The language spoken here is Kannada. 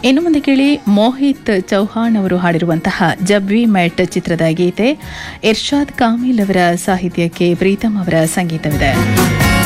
ಇನ್ನು ಮುಂದೆ ಕೇಳಿ ಮೋಹಿತ್ ಚೌಹಾಣ್ ಅವರು ಹಾಡಿರುವಂತಹ ಜಬ್ ವಿ ಮೆಟ್ ಚಿತ್ರದ ಗೀತೆ. ಇರ್ಷಾದ್ ಕಾಮಿಲ್ ಅವರ ಸಾಹಿತ್ಯಕ್ಕೆ ಪ್ರೀತಮ್ ಅವರ ಸಂಗೀತವಿದೆ.